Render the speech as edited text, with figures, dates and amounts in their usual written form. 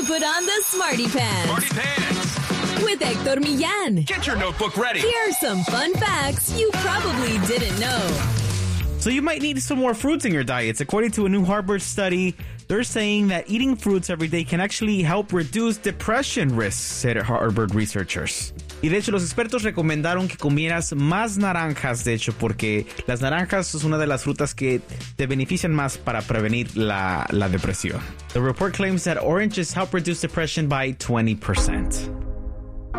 put on the Smarty Pants. Smarty Pants. With Hector Millán. Get your notebook ready. Here are some fun facts you probably didn't know. So you might need some more fruits in your diets. According to a new Harvard study, they're saying that eating fruits every day can actually help reduce depression risks, said Harvard researchers. Y de hecho, los expertos recomendaron que comieras más naranjas, de hecho, porque las naranjas es una de las frutas que te benefician más para prevenir la depresión. The report claims that oranges help reduce depression by 20%.